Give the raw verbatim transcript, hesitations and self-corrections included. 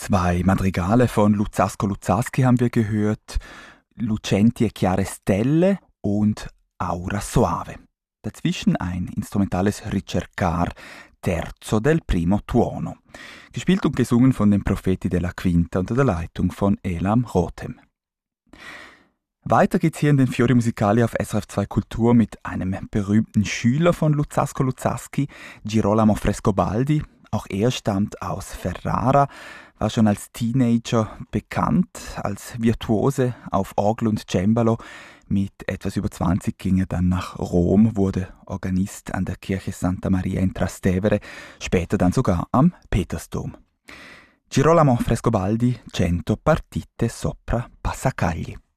Zwei Madrigale von Luzzasco Luzzaschi haben wir gehört, Lucenti e chiare stelle und Aura soave. Dazwischen ein instrumentales Ricercar, Terzo del primo tuono. Gespielt und gesungen von den Profeti della Quinta unter der Leitung von Elam Rothem. Weiter geht's hier in den Fiori Musicali auf S R F zwei Kultur mit einem berühmten Schüler von Luzzasco Luzzaschi, Girolamo Frescobaldi. Auch er stammt aus Ferrara, war schon als Teenager bekannt, als Virtuose auf Orgel und Cembalo. Mit etwas über zwanzig ging er dann nach Rom, wurde Organist an der Kirche Santa Maria in Trastevere, später dann sogar am Petersdom. Girolamo Frescobaldi, Cento partite sopra Passacagli.